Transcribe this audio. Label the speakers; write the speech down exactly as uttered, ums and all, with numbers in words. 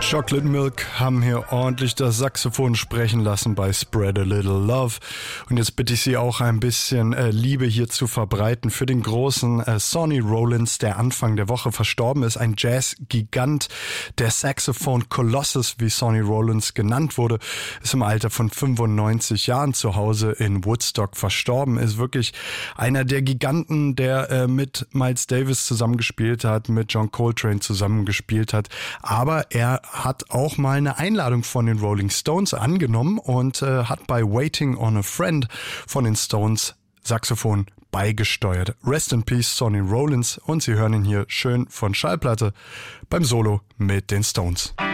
Speaker 1: Chocolate Milk haben hier ordentlich das Saxophon sprechen lassen bei Spread a Little Love. Und jetzt bitte ich Sie auch ein bisschen äh, Liebe hier zu verbreiten für den großen äh, Sonny Rollins, der Anfang der Woche verstorben ist. Ein Jazz-Gigant, der Saxophone Colossus, wie Sonny Rollins genannt wurde, ist im Alter von fünfundneunzig Jahren zu Hause in Woodstock verstorben. Ist wirklich einer der Giganten, der äh, mit Miles Davis zusammengespielt hat, mit John Coltrane zusammengespielt hat. Aber er hat auch mal eine Einladung von den Rolling Stones angenommen und äh, hat bei Waiting on a Friend von den Stones Saxophon beigesteuert. Rest in Peace, Sonny Rollins, und Sie hören ihn hier schön von Schallplatte beim Solo mit den Stones.